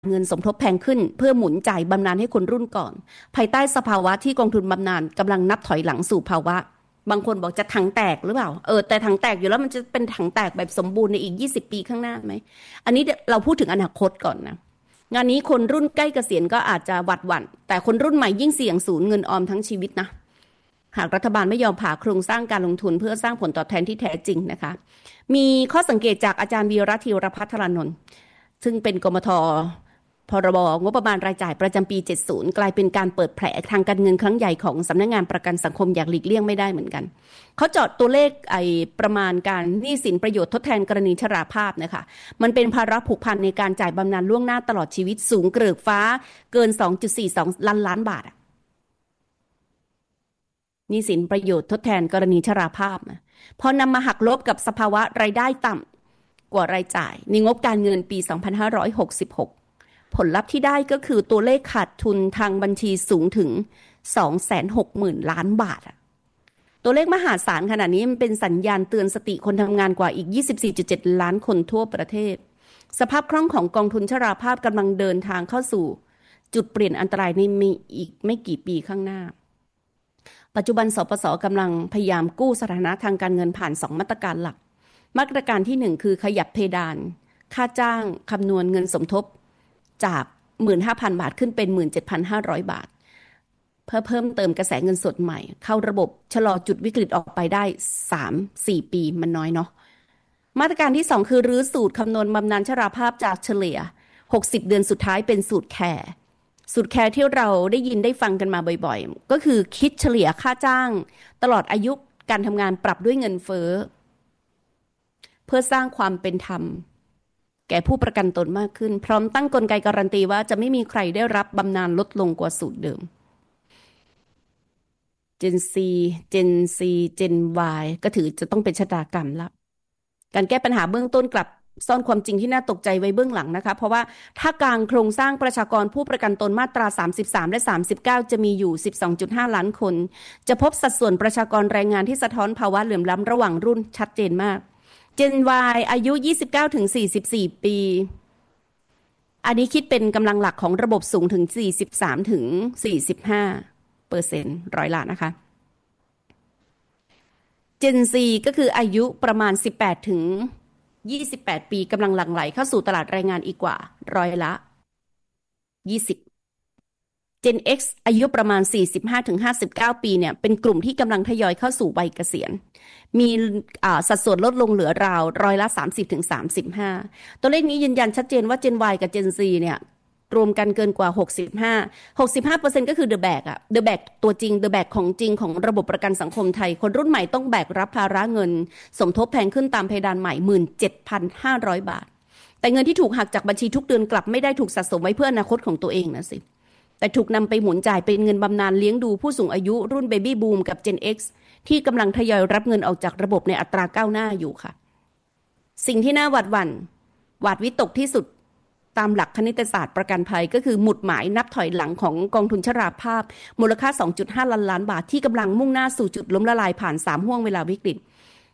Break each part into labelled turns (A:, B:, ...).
A: เงินสมทบแพงขึ้นเพื่อหมุนจ่ายบำนาญให้คนรุ่นก่อนภายใต้สภาวะที่กองทุนบำนาญกำลังนับถอยหลังสู่ภาวะบางคนบอกจะถังแตกหรือเปล่าแต่ถังแตกอยู่แล้วมันจะเป็นถังแตกแบบสมบูรณ์ในอีก20 ปีข้างหน้าไหมอันนี้เราพูดถึงอนาคตก่อนนะงานนี้คนรุ่นใกล้เกษียณก็อาจจะหวัดหวั่นแต่คนรุ่นใหม่ยิ่งเสี่ยงสูญเงินออมทั้งชีวิตนะหากรัฐบาลไม่ยอมผ่าโครงสร้างการลงทุนเพื่อสร้างผลตอบแทนที่แท้จริงนะคะมีข้อสังเกตจากอาจารย์วีระธีรภัทรานนท์ซึ่งเป็นกมท.พรบงบประมาณรายจ่ายประจำปี70กลายเป็นการเปิดแผลทางการเงินครั้งใหญ่ของสำนักงานประกันสังคมอย่างหลีกเลี่ยงไม่ได้เหมือนกันเขาเจาะตัวเลขประมาณการหนี้สินประโยชน์ทดแทนกรณีชราภาพนะคะมันเป็นภาระผูกพันในการจ่ายบำนาญล่วงหน้าตลอดชีวิตสูงเกลือกฟ้าเกิน 2.42 ล้านบาทหนี้สินประโยชน์ทดแทนกรณีชราภาพนะพอนำมาหักลบกับสภาวะรายได้ต่ำกว่ารายจ่ายในงบการเงินปี2566ผลลัพธ์ที่ได้ก็คือตัวเลขขาดทุนทางบัญชีสูงถึง 260,000 ล้านบาทตัวเลขมหาศาลขนาดนี้มันเป็นสัญญาณเตือนสติคนทำงานกว่าอีก 24.7 ล้านคนทั่วประเทศสภาพคล่องของกองทุนชราภาพกำลังเดินทางเข้าสู่จุดเปลี่ยนอันตรายในอีกไม่กี่ปีข้างหน้าปัจจุบันสปส.กำลังพยายามกู้สถานะทางการเงินผ่าน2มาตรการหลักมาตรการที่1คือขยับเพดานค่าจ้างคำนวณเงินสมทบจาก 15,000 บาทขึ้นเป็น 17,500 บาทเพื่อเพิ่มเติมกระแสเงินสดใหม่เข้าระบบชะลอจุดวิกฤตออกไปได้ 3-4 ปีมันน้อยเนาะมาตรการที่2คือรื้อสูตรคำนวณบำนาญชราภาพจากเฉลี่ย60เดือนสุดท้ายเป็นสูตรแคร์ที่เราได้ยินได้ฟังกันมาบ่อยๆก็คือคิดเฉลี่ยค่าจ้างตลอดอายุการทำงานปรับด้วยเงินเฟ้อเพื่อสร้างความเป็นธรรมแก่ผู้ประกันตนมากขึ้นพร้อมตั้งกลไกการันตีว่าจะไม่มีใครได้รับบำนาญลดลงกว่าสูตรเดิม Gen C Gen Y ก็ถือจะต้องเป็นชะตากรรมละการแก้ปัญหาเบื้องต้นกลับซ่อนความจริงที่น่าตกใจไว้เบื้องหลังนะคะเพราะว่าถ้ากลางโครงสร้างประชากรผู้ประกันตนมาตรา33และ39จะมีอยู่ 12.5 ล้านคนจะพบสัดส่วนประชากรแรงงานที่สะท้อนภาวะเหลื่อมล้ำระหว่างรุ่นชัดเจนมาก Gen Y อายุ 29-44 ปีอันนี้คิดเป็นกำลังหลักของระบบสูงถึง 43-45%ร้อยละนะคะ Gen Z ก็คืออายุประมาณ18-28 ปีกำลังหลั่งไหลเข้าสู่ตลาดแรงงานอีกกว่าร้อยละ20 Gen X อายุประมาณ45-59 ปีเนี่ยเป็นกลุ่มที่กำลังทยอยเข้าสู่วัยเกษียณมีสัดส่วนลดลงเหลือราวร้อยละ30-35ตัวเลขนี้ยืนยันชัดเจนว่า Gen Y กับ Gen Z เนี่ยรวมกันเกินกว่า65% ก็คือ The Bag The Bag ตัวจริง The Bag ของจริงของระบบประกันสังคมไทยคนรุ่นใหม่ต้องแบกรับภาระเงินสมทบแพงขึ้นตามเพดานใหม่ 17,500 บาทแต่เงินที่ถูกหักจากบัญชีทุกเดือนกลับไม่ได้ถูกสะสมไว้เพื่ออนาคตของตัวเองนะสิแต่ถูกนำไปหมุนจ่ายเป็นเงินบำนาญเลี้ยงดูผู้สูงอายุรุ่น Baby Boom กับ Gen X ที่กำลังทยอยรับเงินออกจากระบบในอัตราก้าวหน้าอยู่ค่ะสิ่งที่น่าหวาดหวั่นหวาดวิตกที่สุดตามหลักคณิตศาสตร์ประกันภัยก็คือหมุดหมายนับถอยหลังของกองทุนชราภาพมูลค่า 2.5 ล้านบาทที่กำลังมุ่งหน้าสู่จุดล้มละลายผ่าน3ห้วงเวลาวิกฤต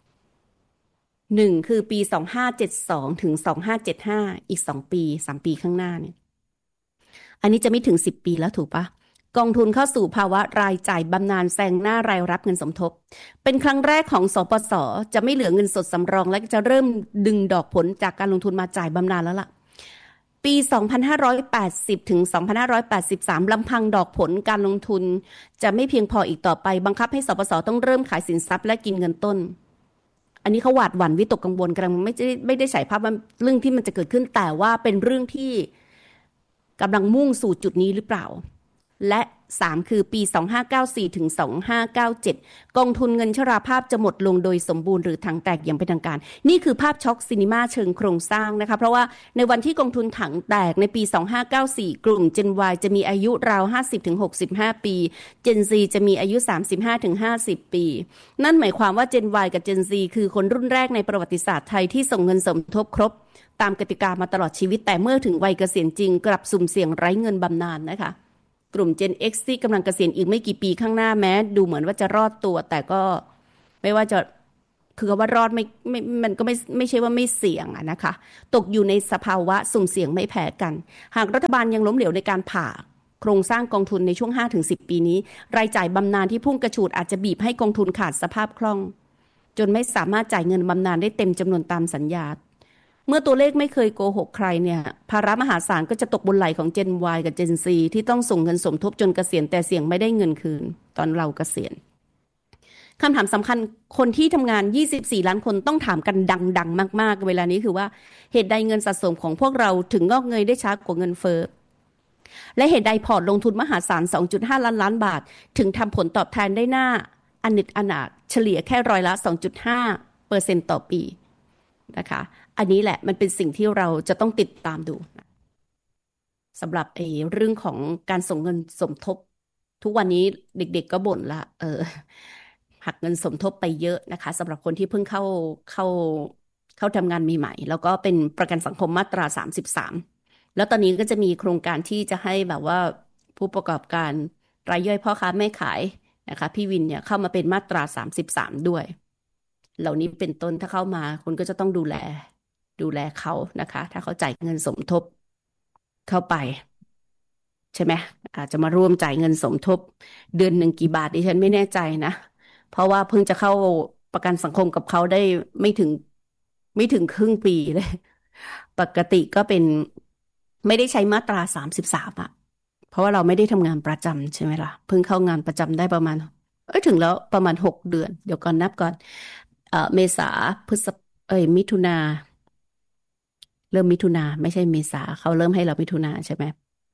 A: 1คือปี2572ถึง2575อีก2ปี3ปีข้างหน้าเนี่ยอันนี้จะไม่ถึง10ปีแล้วถูกปะกองทุนเข้าสู่ภาวะรายจ่ายบำนาญแซงหน้ารายรับเงินสมทบเป็นครั้งแรกของสปส.จะไม่เหลือเงินสดสำรองและจะเริ่มดึงดอกผลจากการลงทุนมาจ่ายบำนาญแล้วล่ะปี2580ถึง2583ลำพังดอกผลการลงทุนจะไม่เพียงพออีกต่อไปบังคับให้สปส.ต้องเริ่มขายสินทรัพย์และกินเงินต้นอันนี้เขาหวาดหวั่นวิตกกังวลกำลังไม่ได้ฉายภาพว่าเรื่องที่มันจะเกิดขึ้นแต่ว่าเป็นเรื่องที่กำลังมุ่งสู่จุดนี้หรือเปล่าและ3คือปี2594ถึง2597กองทุนเงินชราภาพจะหมดลงโดยสมบูรณ์หรือถังแตกอย่างเป็นทางการนี่คือภาพช็อกซินีมาเชิงโครงสร้างนะคะเพราะว่าในวันที่กองทุนถังแตกในปี2594กลุ่ม Gen Y จะมีอายุราว 50-65 ปี Gen Z จะมีอายุ 35-50 ปีนั่นหมายความว่า Gen Y กับ Gen Z คือคนรุ่นแรกในประวัติศาสตร์ไทยที่ส่งเงินสมทบครบตามกติกามาตลอดชีวิตแต่เมื่อถึงวัยเกษียณจริงกลับสุ่มเสี่ยงไร้เงินบำนาญนะคะกลุ่ม Gen X ที่กำลังเกษียณอีกไม่กี่ปีข้างหน้าแม้ดูเหมือนว่าจะรอดตัวแต่ก็ไม่ว่าจะคือว่ารอดไม่มันก็ไม่ใช่ว่าไม่เสี่ยงอะนะคะตกอยู่ในสภาวะสุ่มเสี่ยงไม่แพ้กันหากรัฐบาลยังล้มเหลวในการผ่าโครงสร้างกองทุนในช่วง5-10 ปีนี้รายจ่ายบำนาญที่พุ่งกระฉูดอาจจะบีบให้กองทุนขาดสภาพคล่องจนไม่สามารถจ่ายเงินบำนาญได้เต็มจำนวนตามสัญญาเมื่อตัวเลขไม่เคยโกหกใครเนี่ยภาระมหาศาลก็จะตกบนไหล่ของ Gen Y กับ Gen Z ที่ต้องส่งเงินสมทบจนเกษียณแต่เสี่ยงไม่ได้เงินคืนตอนเราเกษียณคำถามสำคัญคนที่ทำงาน24ล้านคนต้องถามกันดังๆมากๆเวลานี้คือว่าเหตุใดเงินสะสมของพวกเราถึงงอกเงยได้ช้ากว่าเงินเฟ้อและเหตุใดพอร์ตลงทุนมหาศาล 2.5 ล้านล้านบาทถึงทำผลตอบแทนได้หน้าอนิจอนาถเฉลี่ยแค่ร้อยละ 2.5% ต่อปีนะคะอันนี้แหละมันเป็นสิ่งที่เราจะต้องติดตามดูสำหรับเรื่องของการส่งเงินสมทบทุกวันนี้เด็กๆก็บ่นละหักเงินสมทบไปเยอะนะคะสำหรับคนที่เพิ่งเข้าเข้าทำงานใหม่ๆแล้วก็เป็นประกันสังคมมาตรา33แล้วตอนนี้ก็จะมีโครงการที่จะให้แบบว่าผู้ประกอบการรายย่อยพ่อค้าแม่ขายนะคะพี่วินเนี่ยเข้ามาเป็นมาตรา33ด้วยเหล่านี้เป็นต้นถ้าเข้ามาคุณก็จะต้องดูแลเขานะคะถ้าเขาจ่ายเงินสมทบเข้าไปใช่ไหมอาจจะมาร่วมจ่ายเงินสมทบเดือนหนึ่งกี่บาทดิฉันไม่แน่ใจนะเพราะว่าเพิ่งจะเข้าประกันสังคมกับเขาได้ไม่ถึงไม่ถึงครึ่งปีเลยปกติก็เป็นไม่ได้ใช้มาตรา33อ่ะเพราะว่าเราไม่ได้ทำงานประจำใช่ไหมล่ะเพิ่งเข้างานประจำได้ประมาณถึงแล้วประมาณ6 เดือนเดี๋ยวก่อนนับก่อนเมษาพฤษมิถุนาเริ่มมิถุนาไม่ใช่เมษาเขาเริ่มให้เรามิถุนาใช่ไหม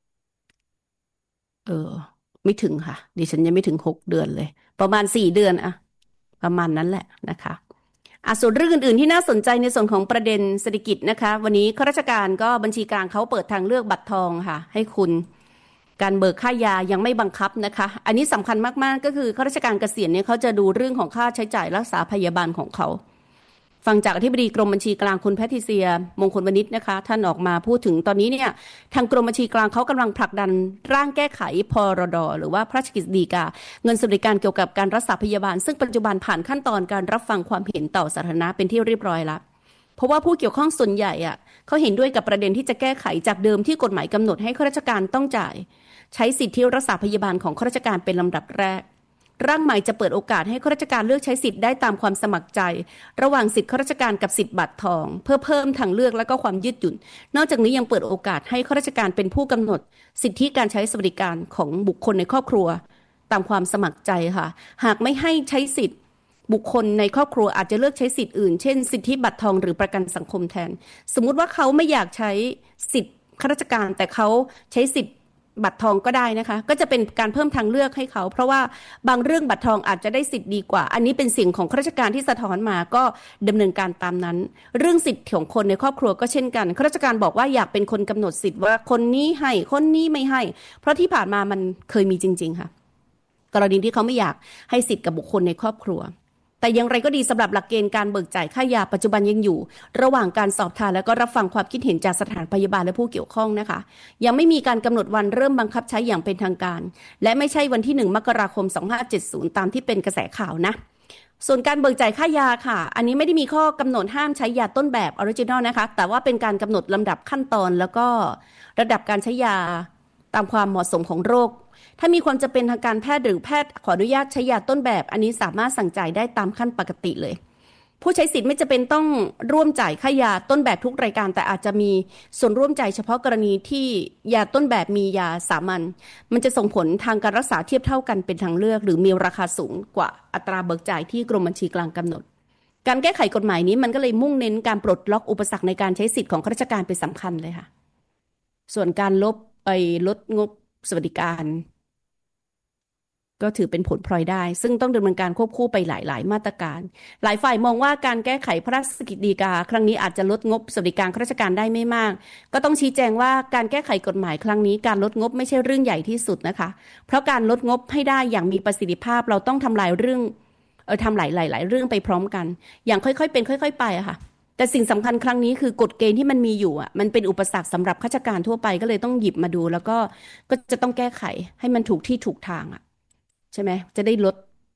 A: เออไม่ถึงค่ะดิฉันยังไม่ถึง6 เดือนเลยประมาณ4 เดือนอะประมาณนั้นแหละนะคะส่วนเรื่องอื่นๆที่น่าสนใจในส่วนของประเด็นเศรษฐกิจนะคะวันนี้ข้าราชการก็บัญชีกลางเขาเปิดทางเลือกบัตรทองค่ะให้คุณการเบิกค่ายายังไม่บังคับนะคะอันนี้สำคัญมากๆก็คือข้าราชการเกษียณเนี่ยเขาจะดูเรื่องของค่าใช้จ่ายรักษาพยาบาลของเขาฟังจากอธิบดีกรมบัญชีกลางคุณแพทริเซียมงคลวณิชนะคะท่านออกมาพูดถึงตอนนี้เนี่ยทางกรมบัญชีกลางเขากำลังผลักดันร่างแก้ไขพรดหรือว่าพระราชกฤษฎีกาเงินสวัสดิการเกี่ยวกับการรักษาพยาบาลซึ่งปัจจุบันผ่านขั้นตอนการรับฟังความเห็นต่อสาธารณะเป็นที่เรียบร้อยแล้วเพราะว่าผู้เกี่ยวข้องส่วนใหญ่เขาเห็นด้วยกับประเด็นที่จะแก้ไขจากเดิมที่กฎหมายกำหนดให้ข้าราชการต้องจ่ายใช้สิทธิรักษาพยาบาลของข้าราชการเป็นลำดับแรกร่างใหม่จะเปิดโอกาสให้ข้าราชการเลือกใช้สิทธิ์ได้ตามความสมัครใจระหว่างสิทธิข้าราชการกับสิทธิบัตรทองเพื่อเพิ่มทางเลือกและก็ความยืดหยุ่นนอกจากนี้ยังเปิดโอกาสให้ข้าราชการเป็นผู้กำหนดสิทธิการใช้สวัสดิการของบุคคลในครอบครัวตามความสมัครใจค่ะหากไม่ให้ใช้สิทธิบุคคลในครอบครัวอาจจะเลือกใช้สิทธิ์อื่นเช่นสิทธิบัตรทองหรือประกันสังคมแทนสมมุติว่าเขาไม่อยากใช้สิทธิข้าราชการแต่เขาใช้สิทธิบัตรทองก็ได้นะคะก็จะเป็นการเพิ่มทางเลือกให้เขาเพราะว่าบางเรื่องบัตรทองอาจจะได้สิทธิ์ดีกว่าอันนี้เป็นสิ่งของข้าราชการที่สะท้อนมาก็ดำเนินการตามนั้นเรื่องสิทธิ์ของคนในครอบครัวก็เช่นกันข้าราชการบอกว่าอยากเป็นคนกำหนดสิทธิ์ว่าคนนี้ให้คนนี้ไม่ให้เพราะที่ผ่านมามันเคยมีจริงๆค่ะกรณีที่เขาไม่อยากให้สิทธิ์กับบุคคลในครอบครัวแต่อย่างไรก็ดีสำหรับหลักเกณฑ์การเบิกจ่ายค่ายาปัจจุบันยังอยู่ระหว่างการสอบทานและก็รับฟังความคิดเห็นจากสถานพยาบาลและผู้เกี่ยวข้องนะคะยังไม่มีการกำหนดวันเริ่มบังคับใช้อย่างเป็นทางการและไม่ใช่วันที่1 มกราคม 2570ตามที่เป็นกระแสข่าวนะส่วนการเบิกจ่ายค่ายาค่ะอันนี้ไม่ได้มีข้อกำหนดห้ามใช้ยาต้นแบบออริจินอลนะคะแต่ว่าเป็นการกำหนดลำดับขั้นตอนแล้วก็ระดับการใช้ยาตามความเหมาะสมของโรคถ้ามีความจำเป็นทางการแพทย์หรือแพทย์ขออนุญาตใช้ยาต้นแบบอันนี้สามารถสั่งจ่ายได้ตามขั้นปกติเลยผู้ใช้สิทธิ์ไม่จำเป็นต้องร่วมจ่ายค่ายาต้นแบบทุกรายการแต่อาจจะมีส่วนร่วมจ่ายเฉพาะกรณีที่ยาต้นแบบมียาสามัญมันจะส่งผลทางการรักษาเทียบเท่ากันเป็นทางเลือกหรือมีราคาสูงกว่าอัตราเบิกจ่ายที่กรมบัญชีกลางกำหนดการแก้ไขกฎหมายนี้มันก็เลยมุ่งเน้นการปลดล็อกอุปสรรคในการใช้สิทธิ์ของข้าราชการเป็นสำคัญเลยค่ะส่วนการลดงบสวัสดิการก็ถือเป็นผลพลอยได้ซึ่งต้องดำเนินการควบคู่ไปหลายๆมาตรการหลายฝ่ายมองว่าการแก้ไขพระราชกฤษฎีกาครั้งนี้อาจจะลดงบสวัสดิการข้าราชการได้ไม่มากก็ต้องชี้แจงว่าการแก้ไขกฎหมายครั้งนี้การลดงบไม่ใช่เรื่องใหญ่ที่สุดนะคะเพราะการลดงบให้ได้อย่างมีประสิทธิภาพเราต้องทำหลายเรื่องทำหลายเรื่องไปพร้อมกันอย่างค่อยๆเป็นค่อยๆไปอะค่ะแต่สิ่งสำคัญครั้งนี้คือกฎเกณฑ์ที่มันมีอยู่มันเป็นอุปสรรคสำหรับข้าราชการทั่วไปก็เลยต้องหยิบมาดูแล้วก็จะต้องแก้ไขให้มันถูกที่ถูกทางใช่ไหมจะได้ลด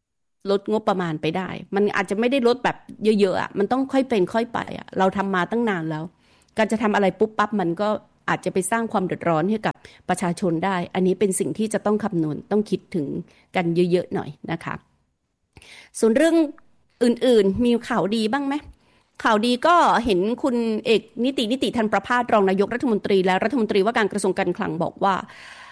A: ลดงบประมาณไปได้มันอาจจะไม่ได้ลดแบบเยอะๆอ่ะมันต้องค่อยเป็นค่อยไปอ่ะเราทำมาตั้งนานแล้วการจะทำอะไรปุ๊บปั๊บมันก็อาจจะไปสร้างความเดือดร้อนให้กับประชาชนได้อันนี้เป็นสิ่งที่จะต้องคำนวณต้องคิดถึงกันเยอะๆหน่อยนะคะส่วนเรื่องอื่นๆมีข่าวดีบ้างไหมข่าวดีก็เห็นคุณเอกนิติธันประภาสรองนายกรัฐมนตรีและรัฐมนตรีว่าการกระทรวงการคลังบอกว่า